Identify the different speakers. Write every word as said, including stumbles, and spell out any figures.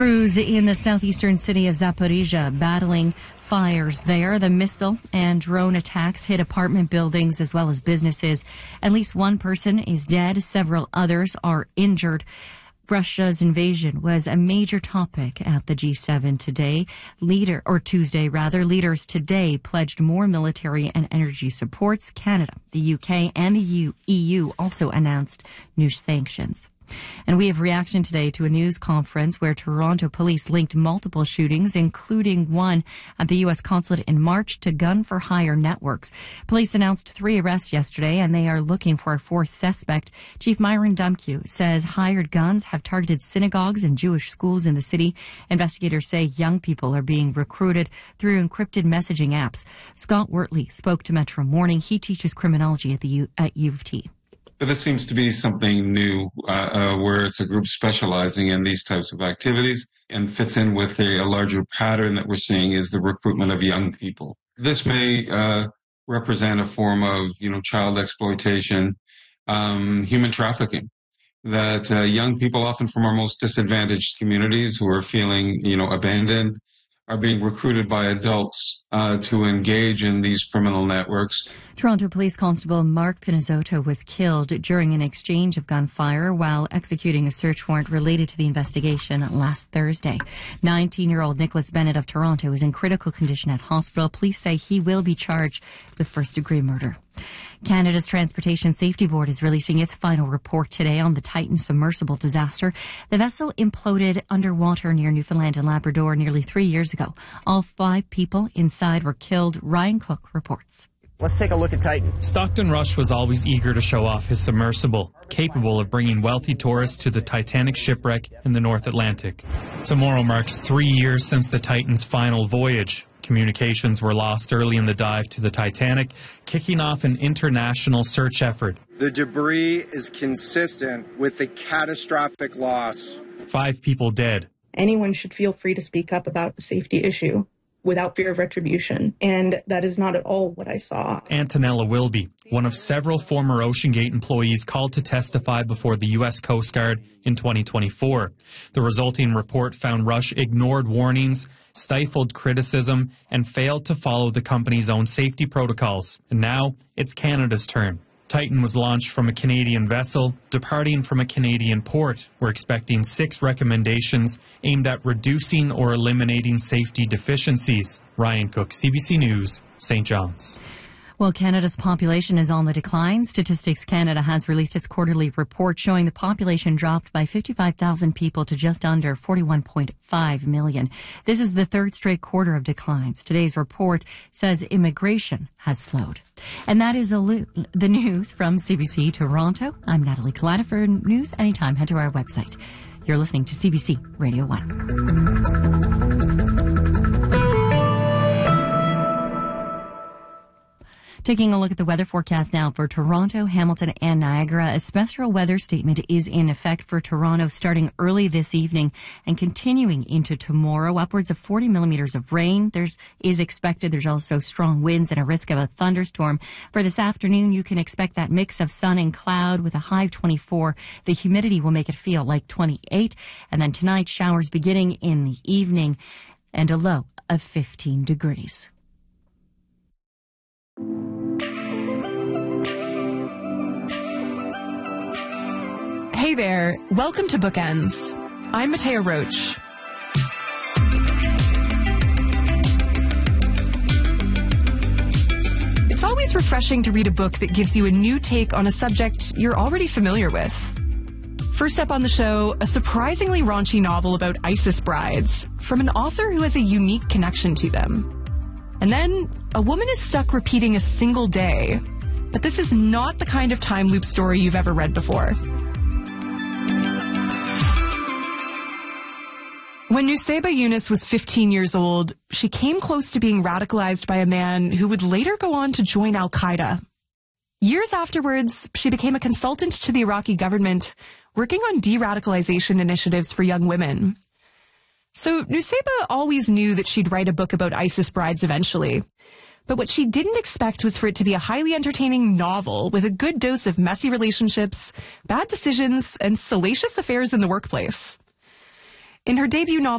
Speaker 1: Crews in the southeastern city of Zaporizhia battling fires there. The missile and drone attacks hit apartment buildings as well as businesses. At least one person is dead. Several others are injured. Russia's invasion was a major topic at the G seven today. Leader, or Tuesday rather, leaders today pledged more military and energy supports. Canada, the U K, and the E U also announced new sanctions. And we have reaction today to a news conference where Toronto police linked multiple shootings, including one at the U S consulate in March, to gun-for-hire networks. Police announced three arrests yesterday, and they are looking for a fourth suspect. Chief Myron Dumke says hired guns have targeted synagogues and Jewish schools in the city. Investigators say young people are being recruited through encrypted messaging apps. Scott Wortley spoke to Metro Morning. He teaches criminology at the U- at U of T.
Speaker 2: But this seems to be something new, uh, uh, where it's a group specializing in these types of activities and fits in with a, a larger pattern that we're seeing is the recruitment of young people. This may uh, represent a form of, you know, child exploitation, um, human trafficking, that uh, young people, often from our most disadvantaged communities who are feeling, you know, abandoned, are being recruited by adults uh, to engage in these criminal networks.
Speaker 1: Toronto Police Constable Mark Pinizzotto was killed during an exchange of gunfire while executing a search warrant related to the investigation last Thursday. nineteen-year-old Nicholas Bennett of Toronto is in critical condition at hospital. Police say he will be charged with first-degree murder. Canada's Transportation Safety Board is releasing its final report today on the Titan submersible disaster. The vessel imploded underwater near Newfoundland and Labrador nearly three years ago. All five people inside were killed. Ryan Cook reports.
Speaker 3: Let's take a look at Titan.
Speaker 4: Stockton Rush was always eager to show off his submersible, capable of bringing wealthy tourists to the Titanic shipwreck in the North Atlantic. Tomorrow marks three years since the Titan's final voyage. Communications were lost early in the dive to the Titanic, kicking off an international search effort.
Speaker 5: The debris is consistent with the catastrophic loss.
Speaker 4: Five people dead.
Speaker 6: Anyone should feel free to speak up about a safety issue without fear of retribution, and that is not at all what I saw.
Speaker 4: Antonella Wilby, one of several former OceanGate employees called to testify before the U S Coast Guard in twenty twenty-four. The resulting report found Rush ignored warnings, stifled criticism, and failed to follow the company's own safety protocols. And now it's Canada's turn. Titan was launched from a Canadian vessel, departing from a Canadian port. We're expecting six recommendations aimed at reducing or eliminating safety deficiencies. Ryan Cook, C B C News, Saint John's.
Speaker 1: Well, Canada's population is on the decline. Statistics Canada has released its quarterly report showing the population dropped by fifty-five thousand people to just under forty-one point five million. This is the third straight quarter of declines. Today's report says immigration has slowed. And that is a lo- the news from C B C Toronto. I'm Natalie Collada. For news anytime, head to our website. You're listening to C B C Radio one. Taking a look at the weather forecast now for Toronto, Hamilton, and Niagara. A special weather statement is in effect for Toronto starting early this evening and continuing into tomorrow. Upwards of forty millimeters of rain There's is expected. There's also strong winds and a risk of a thunderstorm. For this afternoon, you can expect that mix of sun and cloud with a high of twenty-four. The humidity will make it feel like twenty-eight. And then tonight, showers beginning in the evening and a low of fifteen degrees.
Speaker 7: Hey there, welcome to Bookends. I'm Matea Roach. It's always refreshing to read a book that gives you a new take on a subject you're already familiar with. First up on the show, a surprisingly raunchy novel about ISIS brides from an author who has a unique connection to them. And then, a woman is stuck repeating a single day. But this is not the kind of time loop story you've ever read before. When Nusayba Yunus was fifteen years old, she came close to being radicalized by a man who would later go on to join Al-Qaeda. Years afterwards, she became a consultant to the Iraqi government, working on de-radicalization initiatives for young women. So Nusayba always knew that she'd write a book about ISIS brides eventually. But what she didn't expect was for it to be a highly entertaining novel with a good dose of messy relationships, bad decisions, and salacious affairs in the workplace. In her debut novel,